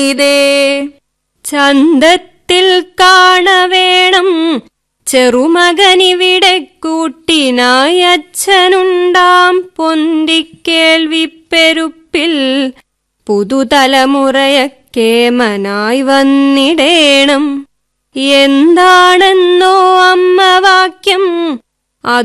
ഇതേ ചന്തത്തിൽ കാണവേണം ചെറുമകനിവിടെ കൂട്ടിനായി അച്ഛനുണ്ടാം പൊന്തിക്കേൾവിപ്പെരുപ്പിൽ പുതുതലമുറയക്കേമനായി വന്നിടേണം. എന്താണെന്നോ അമ്മ വാക്യം